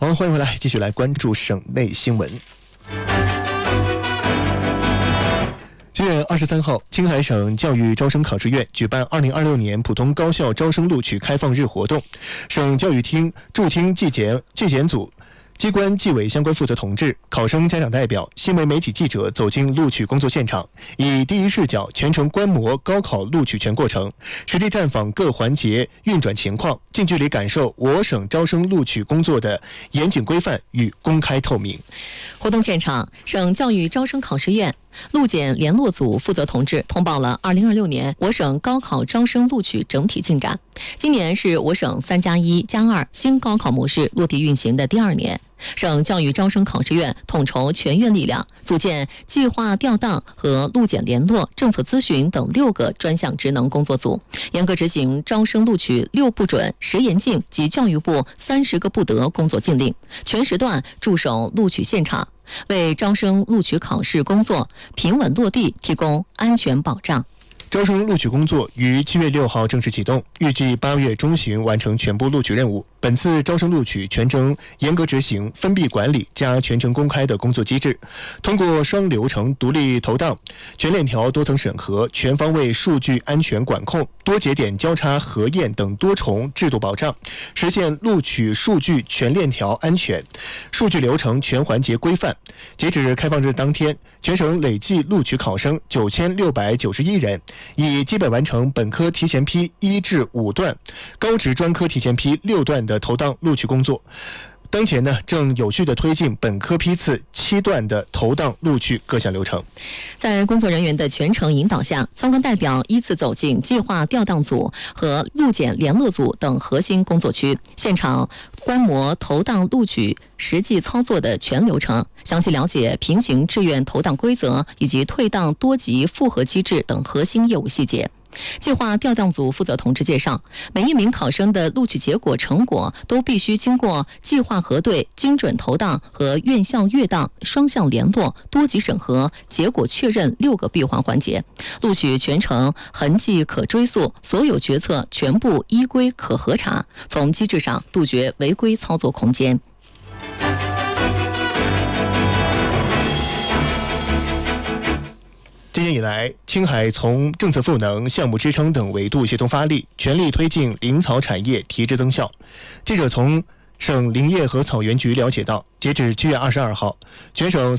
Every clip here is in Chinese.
好，欢迎回来，继续来关注省内新闻。7月23号，青海省教育招生考试院举办2026年普通高校招生录取开放日活动。省教育厅驻厅纪检组机关纪委相关负责同志、考生家长代表、新闻媒体记者走进录取工作现场，以第一视角全程观摩高考录取全过程，实地探访各环节运转情况，近距离感受我省招生录取工作的严谨规范与公开透明。 活动现场，省教育招生考试院录检联络组负责同志通报了2026年我省高考招生录取整体进展。今年是我省3+1+2新高考模式落地运行的第2年。省教育招生考试院统筹全院力量，组建计划调档和录检联络、政策咨询等6个专项职能工作组，严格执行招生录取6不准、10严禁及教育部30个不得工作禁令，全时段驻守录取现场，为招生录取考试工作平稳落地提供安全保障。 招生录取工作于7月6号正式启动，预计8月中旬完成全部录取任务。本次招生录取全程严格执行分闭管理加全程公开的工作机制，通过双流程独立投档、全链条多层审核、全方位数据安全管控、多节点交叉核验等多重制度保障，实现录取数据全链条安全、数据流程全环节规范。截止开放日当天，全省累计录取考生9691人，已基本完成本科提前批1至5段、高职专科提前批6段的投档录取工作。当前呢，正有序地推进本科批次7段的投档录取各项流程。 在工作人员的全程引导下，参观代表依次走进计划调档组和录检联络组等核心工作区，现场观摩投档录取实际操作的全流程，详细了解平行志愿投档规则以及退档多级复核机制等核心业务细节。计划调档组负责同志介绍，每一名考生的录取结果成果都必须经过计划核对、精准投档和院校阅档、双向联络、多级审核、结果确认6个闭环环节，录取全程痕迹可追溯，所有决策全部依规可核查，从机制上杜绝违规操作空间。 今年以来，青海从政策赋能、项目支撑等维度协同发力，全力推进林草产业提质增效。记者从省林业和草原局了解到，截至7月22号，全省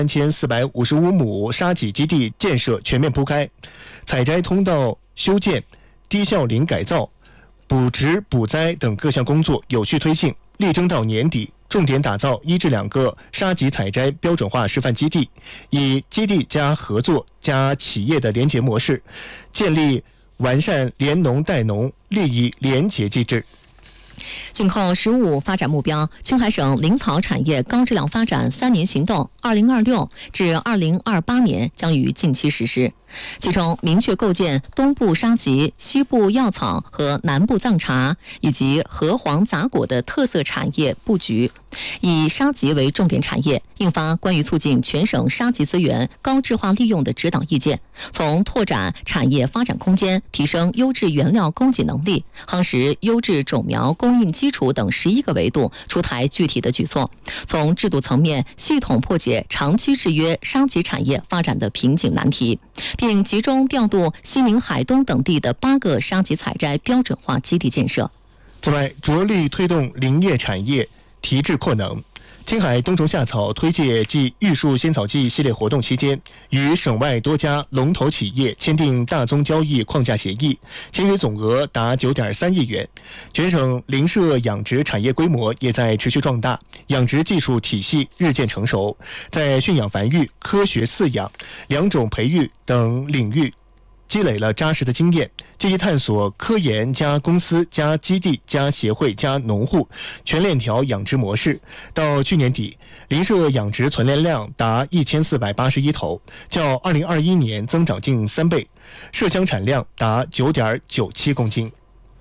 33455亩沙棘基地建设全面铺开，采摘通道修建、低效林改造、补植补栽等各项工作有序推进，力争到年底重点打造1至2个沙棘采摘标准化示范基地，以基地加合作加企业的联结模式，建立完善联农带农利益联结机制。 紧扣“十五”发展目标，青海省林草产业高质量发展3年行动2026至2028年将于近期实施。其中明确构建东部沙棘、西部药草和南部藏茶以及核黄杂果的特色产业布局，以沙棘为重点产业，印发关于促进全省沙棘资源高质化利用的指导意见，从拓展产业发展空间、提升优质原料供给能力、夯实优质种苗供应基础等11个维度出台具体的举措，从制度层面系统破解长期制约沙棘产业发展的瓶颈难题，并集中调度西宁、海东等地的8个沙棘采摘标准化基地建设。 此外，着力推动林业产业提质扩能。青海冬虫夏草推介暨玉树仙草季系列活动期间，与省外多家龙头企业签订大宗交易框架协议，签约总额达9.3亿元。全省林舍养殖产业规模也在持续壮大，养殖技术体系日渐成熟，在驯养繁育、科学饲养、良种培育等领域积累了扎实的经验，积极探索科研加公司加基地加协会加农户全链条养殖模式。到去年底，林舍养殖存栏量达1481头，较2021年增长近3倍，麝香产量达9.97公斤。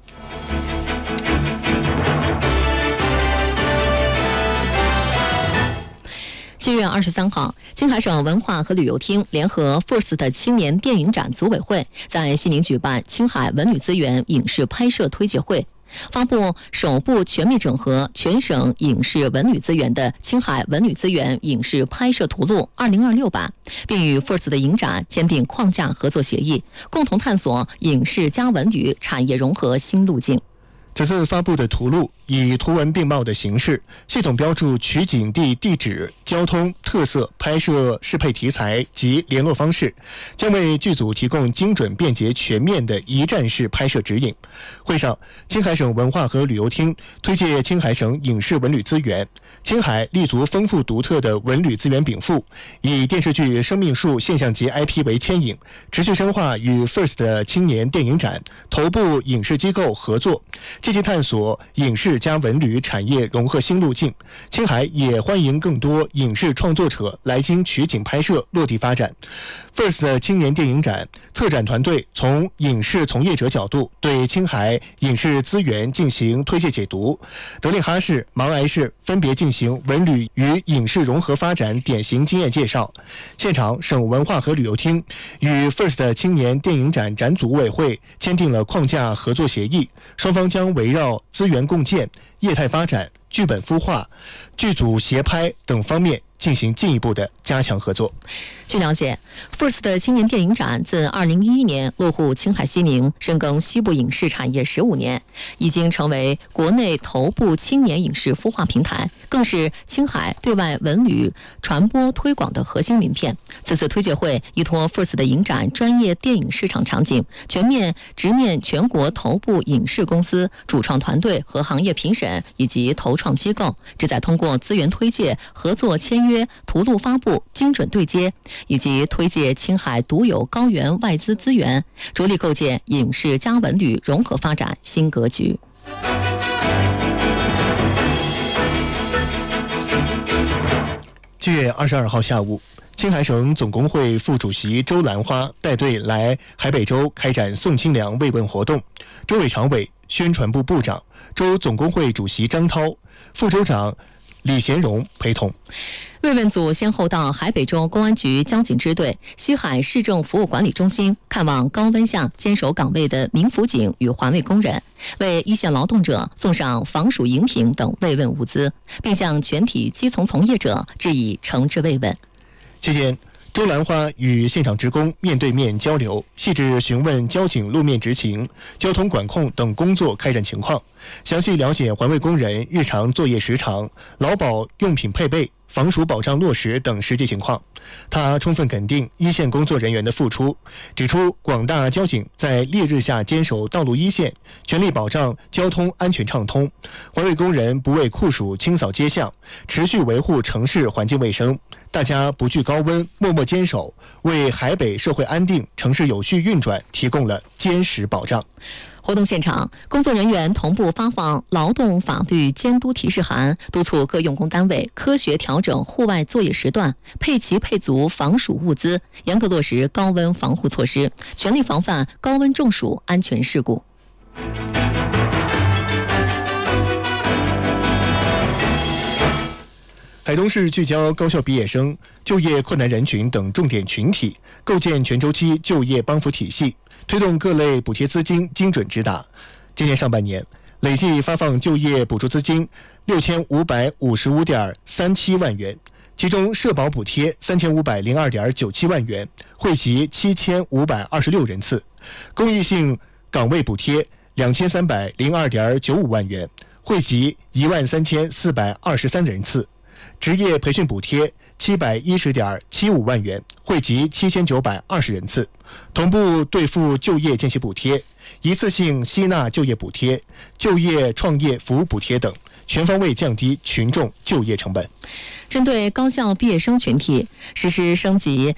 7月23号，青海省文化和旅游厅联合 FIRST 青年电影展组委会在西宁举办青海文旅资源影视拍摄推介会。 发布首部全面整合全省影视文旅资源的《青海文旅资源影视拍摄图录2026版》，并与 FIRST 的影展签订框架合作协议，共同探索影视加文旅产业融合新路径。 此次发布的图录以图文并茂的形式，系统标注取景地地址、交通特色、拍摄适配题材及联络方式，将为剧组提供精准、便捷、全面的一站式拍摄指引。会上，青海省文化和旅游厅推介青海省影视文旅资源，青海立足丰富独特的文旅资源禀赋，以电视剧《生命树》现象级 IP 为牵引，持续深化与 FIRST 的青年电影展、头部影视机构合作，积极探索影视加文旅产业融合新路径。青海也欢迎更多影视创作者来京取景拍摄、落地发展。FIRST 的青年电影展策展团队从影视从业者角度对青海影视资源进行推介解读，德令哈市、芒崖市分别进行文旅与影视融合发展典型经验介绍。现场，省文化和旅游厅与 FIRST 青年电影展展组委会签订了框架合作协议，双方将围绕资源共建、业态发展、剧本孵化、剧组协拍等方面进行进一步的加强合作。 据了解 ，FIRST 的青年电影展自2011年落户青海西宁，深耕西部影视产业15年，已经成为国内头部青年影视孵化平台，更是青海对外文旅传播推广的核心名片。此次推介会依托 FIRST 的影展专业电影市场场景，全面直面全国头部影视公司、主创团队和行业评审以及投创机构，旨在通过资源推介、合作签约、图录发布、精准对接，以及推介青海独有高原外资资源，着力构建影视加文旅融合发展新格局。 7月22号下午，青海省总工会副主席周兰花带队来海北州开展送清凉慰问活动，州委常委、宣传部部长、州总工会主席张涛、副州长李贤荣陪同。 慰问组先后到海北州公安局交警支队、西海市政服务管理中心看望高温下坚守岗位的民辅警与环卫工人，为一线劳动者送上防暑饮品等慰问物资，并向全体基层从业者致以诚挚慰问。 期间，周兰花与现场职工面对面交流，细致询问交警路面执勤、交通管控等工作开展情况，详细了解环卫工人日常作业时长、劳保用品配备、防暑保障落实等实际情况。他充分肯定一线工作人员的付出，指出广大交警在烈日下坚守道路一线，全力保障交通安全畅通；环卫工人不畏酷暑清扫街巷，持续维护城市环境卫生。大家不惧高温，默默坚守，为海北社会安定、城市有序运转提供了坚实保障。 活动现场，工作人员同步发放劳动法律监督提示函，督促各用工单位科学调整户外作业时段，配齐配足防暑物资，严格落实高温防护措施，全力防范高温中暑安全事故。 海东市聚焦高校毕业生、就业困难人群等重点群体，构建全周期就业帮扶体系，推动各类补贴资金精准直达。今年上半年，累计发放就业补助资金6555.37万元，其中社保补贴3502.97万元，惠及7526人次；公益性岗位补贴2302.95万元，惠及13423人次；职业培训补贴710.75万元，惠及7920人次；同步兑付就业间隙补贴、一次性吸纳就业补贴、就业创业服务补贴等，全方位降低群众就业成本。 针对高校毕业生群体，实施升级